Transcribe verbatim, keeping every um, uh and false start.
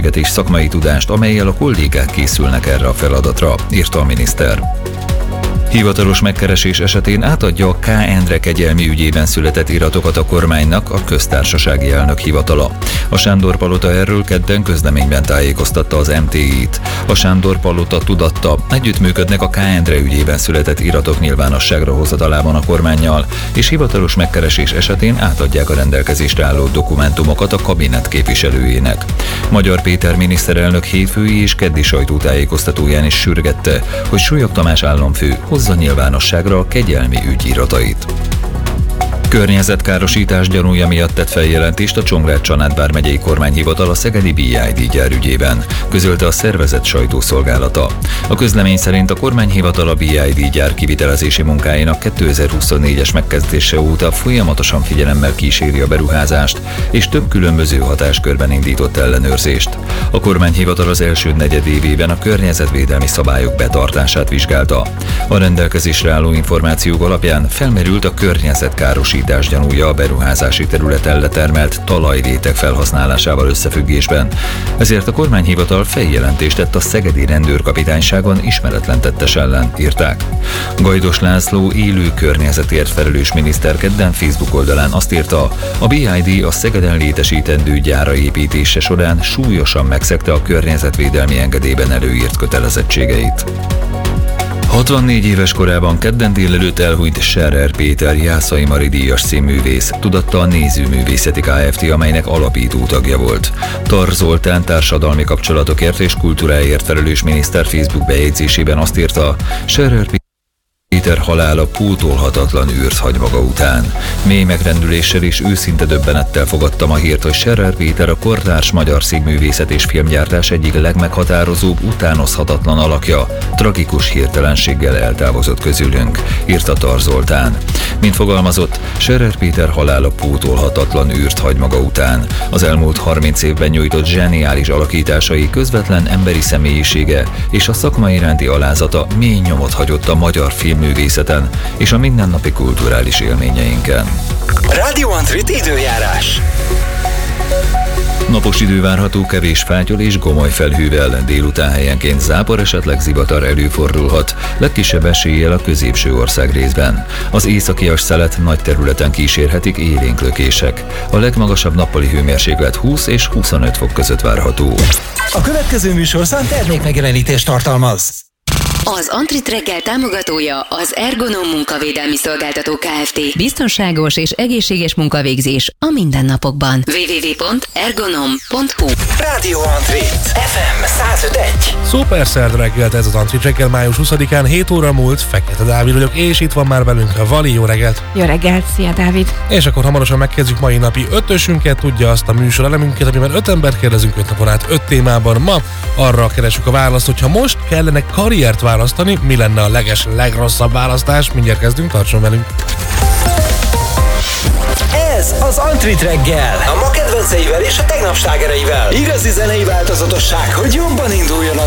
készséget és szakmai tudást, amellyel a kollégák készülnek erre a feladatra, írta a miniszter. Hivatalos megkeresés esetén átadja a K. Endre kegyelmi ügyében született iratokat a kormánynak a köztársasági elnök hivatala. A Sándor Palota erről kedden közleményben tájékoztatta az em té í-t. A Sándor Palota tudatta, együttműködnek a K. Endre ügyében született iratok nyilvánosságra hozatalában a kormánnyal, és hivatalos megkeresés esetén átadják a rendelkezésre álló dokumentumokat a kabinet képviselőjének. Magyar Péter miniszterelnök hétfői és keddi sajtótájékoztatóján is sürgette, hogy Súlyog Tamás államfő hozza nyilvánosságra a kegyelmi ügy iratait. Környezetkárosítás gyanúja miatt tett feljelentést a Csongrád-Csanád vármegyei kormányhivatal a szegedi bé i dé gyár ügyében, közölte a szervezet sajtószolgálata. A közlemény szerint a kormányhivatal a bé i dé gyár kivitelezési munkáinak kétezer-huszonnégyes megkezdése óta folyamatosan figyelemmel kíséri a beruházást, és több különböző hatáskörben indított ellenőrzést. A kormányhivatal az első negyedévében a környezetvédelmi szabályok betartását vizsgálta. A rendelkezésre álló információk alapján felmerült a környezetkárosítás gyanúja a beruházási területen letermelt talajréteg felhasználásával összefüggésben. Ezért a kormányhivatal feljelentést tett a szegedi rendőrkapitányságon ismeretlen tettes ellen, írták. Gajdos László élő környezetért felelős miniszter kedden Facebook oldalán azt írta, a bé i dé a Szegeden létesítendő gyára építése során súlyosan megszegte a környezetvédelmi engedélyben előírt kötelezettségeit. hatvannégy éves korában kedden délelőtt elhunyt Scherer Péter Jászai Mari díjas színművész, tudatta a Nézőművészeti Kft., amelynek alapító tagja volt. Tar Zoltán társadalmi kapcsolatokért és kultúráért felelős miniszter Facebook bejegyzésében azt írta, Scherer Péter halála pótolhatatlan űrt hagy maga után. Mély megrendüléssel és őszinte döbbenettel fogadtam a hírt, hogy Scherer Péter a kortárs magyar színművészet és filmgyártás egyik legmeghatározóbb, utánozhatatlan alakja, tragikus hirtelenséggel eltávozott közülünk, írta Tar Zoltán. Mint fogalmazott, Scherer Péter halála pótolhatatlan űrt hagy maga után. Az elmúlt harminc évben nyújtott zseniális alakításai, közvetlen emberi személyisége és a szakma iránti alázata mély nyomot hagyott a magyar filmművészeten és a mindennapi kulturális élményeinken. Radio Antrit időjárás. Napos idő várható, kevés fátyol és gomoly felhővel, délután helyenként zápor, esetleg zivatar előfordulhat, legkisebb eséllyel a középső ország részben. Az északias szelet nagy területen kísérhetik élénk lökések. A legmagasabb nappali hőmérséklet húsz és huszonöt fok között várható. A következő műsorszám termékmegjelenítést tartalmaz. Az Antrit reggel támogatója az Ergonom munkavédelmi szolgáltató Kft. Biztonságos és egészséges munkavégzés a mindennapokban. double-u double-u double-u pont ergonom pont hu Radio Antrit ef em száz öt egy. Szuper szerd reggelt, ez az Antrit reggel május huszadikán, hét óra múlt, Fekete Dávid vagyok, és itt van már velünk a Vali, jó reggelt! Jó reggelt, szia Dávid! És akkor hamarosan megkezdjük mai napi ötösünket, tudja azt a műsor elemünket, amiben öt embert kérdezünk öt napon át öt témában. Ma arra keresünk a választ, hogyha most kellene karriert választani, mi lenne a leges, legrosszabb választás? Mindjárt kezdünk, tartson velünk! Ez az Antrit reggel, a ma kedvenceivel és a tegnap slágereivel. Igazi zenei változatosság, hogy jobban induljon a